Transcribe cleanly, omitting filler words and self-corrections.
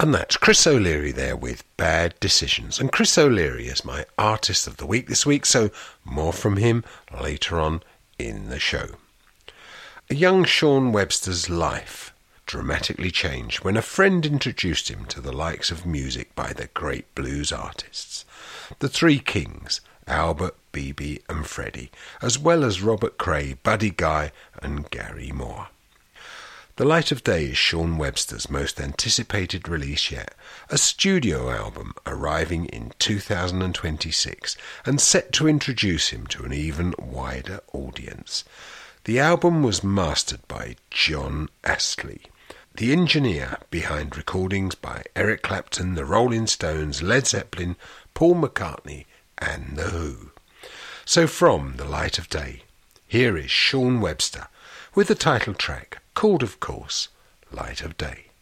And that's Chris O'Leary there with Bad Decisions. And Chris O'Leary is my Artist of the Week this week, so more from him later on in the show. A young Sean Webster's life dramatically changed when a friend introduced him to the likes of music by the great blues artists. The Three Kings, Albert, B.B. and Freddie, as well as Robert Cray, Buddy Guy and Gary Moore. The Light of Day is Sean Webster's most anticipated release yet, a studio album arriving in 2026 and set to introduce him to an even wider audience. The album was mastered by John Astley, the engineer behind recordings by Eric Clapton, the Rolling Stones, Led Zeppelin, Paul McCartney and The Who. So from The Light of Day, here is Sean Webster with the title track called, of course, Light of Day.